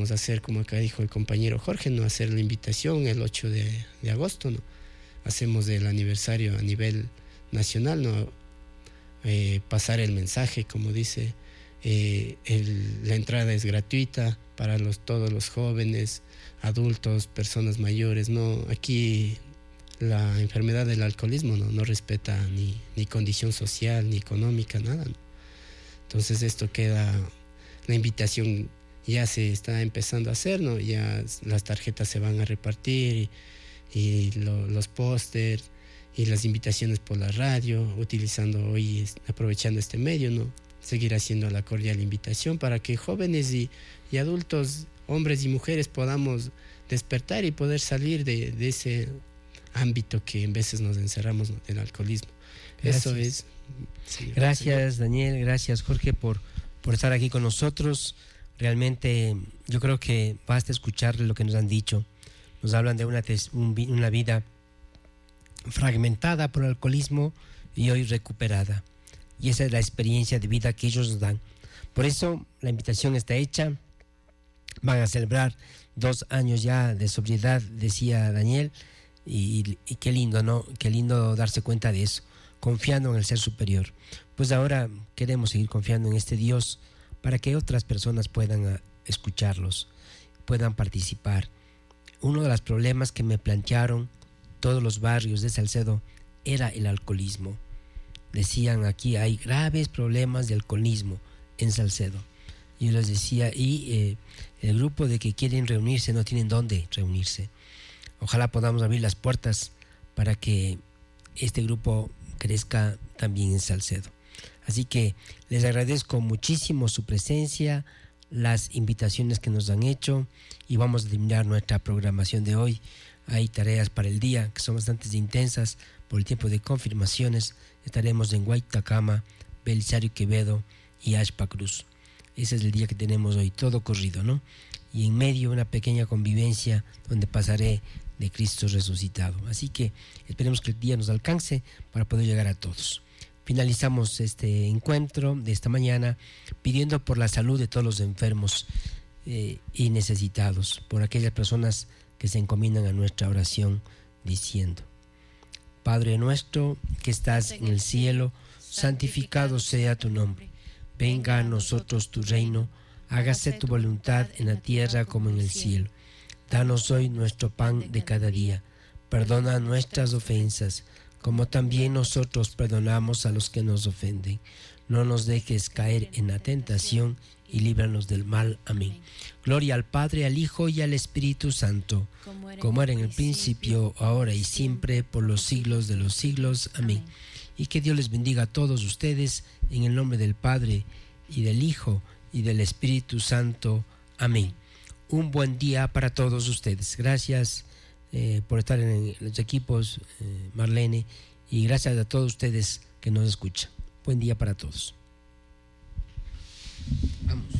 podemos hacer, como acá dijo el compañero Jorge, ¿no? Hacer la invitación el 8 de agosto, ¿no? Hacemos el aniversario a nivel nacional, ¿no? Pasar el mensaje, como dice, la entrada es gratuita para todos los jóvenes, adultos, personas mayores, ¿no? Aquí la enfermedad del alcoholismo no respeta ni condición social, ni económica, nada, ¿no? Entonces esto queda, la invitación ya se está empezando a hacer, ¿no? Ya las tarjetas se van a repartir y los pósters y las invitaciones por la radio, utilizando hoy, aprovechando este medio, ¿no? Seguir haciendo la cordial invitación para que jóvenes y adultos, hombres y mujeres, podamos despertar y poder salir de ese ámbito que en veces nos encerramos, ¿no? Del alcoholismo. Gracias. Eso es. Sí, gracias, Daniel, gracias, Jorge, por estar aquí con nosotros. Realmente yo creo que basta escuchar lo que nos han dicho. Nos hablan de una vida fragmentada por el alcoholismo y hoy recuperada. Y esa es la experiencia de vida que ellos nos dan. Por eso la invitación está hecha. Van a celebrar 2 años ya de sobriedad, decía Daniel, y qué lindo, ¿no? Qué lindo darse cuenta de eso, confiando en el ser superior. Pues ahora queremos seguir confiando en este Dios para que otras personas puedan escucharlos, puedan participar. Uno de los problemas que me plantearon todos los barrios de Salcedo era el alcoholismo. Decían, aquí hay graves problemas de alcoholismo en Salcedo. Y yo les decía, el grupo de que quieren reunirse no tienen dónde reunirse. Ojalá podamos abrir las puertas para que este grupo crezca también en Salcedo. Así que les agradezco muchísimo su presencia, las invitaciones que nos han hecho, y vamos a terminar nuestra programación de hoy. Hay tareas para el día que son bastante intensas por el tiempo de confirmaciones. Estaremos en Guaytacama, Belisario Quevedo y Ashpa Cruz. Ese es el día que tenemos hoy, todo corrido, ¿no? Y en medio una pequeña convivencia donde pasaré de Cristo resucitado. Así que esperemos que el día nos alcance para poder llegar a todos. Finalizamos este encuentro de esta mañana pidiendo por la salud de todos los enfermos y necesitados, por aquellas personas que se encomiendan a nuestra oración, diciendo: Padre nuestro que estás en el cielo, santificado sea tu nombre. Venga a nosotros tu reino, hágase tu voluntad en la tierra como en el cielo. Danos hoy nuestro pan de cada día. Perdona nuestras ofensas, como también nosotros perdonamos a los que nos ofenden. No nos dejes caer en la tentación y líbranos del mal. Amén. Gloria al Padre, al Hijo y al Espíritu Santo, como era en el principio, ahora y siempre, por los siglos de los siglos. Amén. Y que Dios les bendiga a todos ustedes, en el nombre del Padre, y del Hijo, y del Espíritu Santo. Amén. Un buen día para todos ustedes. Gracias por estar en los equipos, Marlene, y gracias a todos ustedes que nos escuchan. Buen día para todos. Vamos.